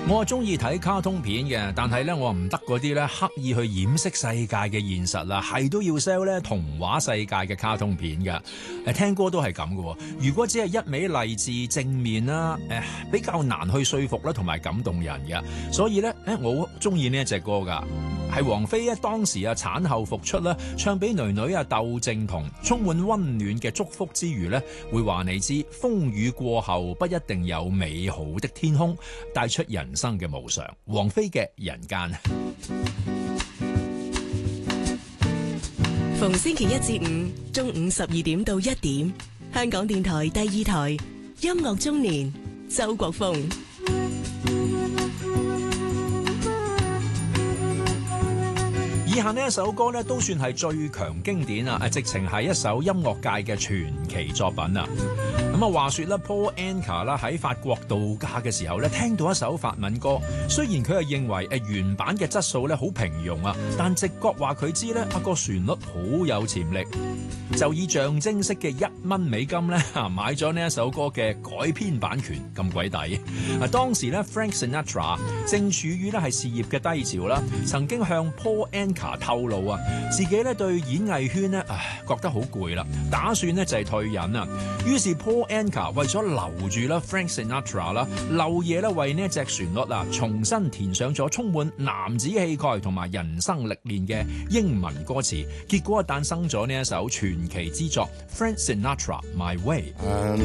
我中意睇卡通片嘅，但係咧我唔得嗰啲咧刻意去掩飾世界嘅現實啦，係都要 sell 咧童話世界嘅卡通片嘅。聽歌都係咁嘅。如果只係一味勵志正面啦，比較難去說服啦，同埋感動人嘅。所以咧，我中意呢一隻歌噶。係王菲咧，當時啊產後復出啦，唱俾女女啊竇靖童，充滿溫暖嘅祝福之餘咧，會話你知風雨過後不一定有美好的天空，帶出人生嘅無常。王菲嘅人間。 逢星期一至五中午12點到1點，香港電台第2台音樂中年，周國峰。 以下呢一首歌咧都算係最強經典啊！直情係一首音樂界嘅傳奇作品啊！咁啊，話說咧，Paul Anka 啦喺法國度假嘅時候咧，聽到一首法文歌，雖然佢係認為原版嘅質素咧好平庸啊，但直覺話佢知咧個旋律好有潛力，就以象徵式嘅$1咧買咗呢一首歌嘅改編版權，咁鬼抵！啊，當時咧 Frank Sinatra 正處於咧係事業嘅低潮啦，曾經向 Paul Anka 透露啊，自己咧對演藝圈咧覺得好攰啦，打算咧就係退隱啊。於是 Paul Anka 為咗留住啦 Frank Sinatra 啦，漏夜咧為呢一隻旋律啊重新填上咗充滿男子氣概同埋人生歷練嘅英文歌詞，結果誕生咗呢一首傳奇之作 Frank Sinatra My Way。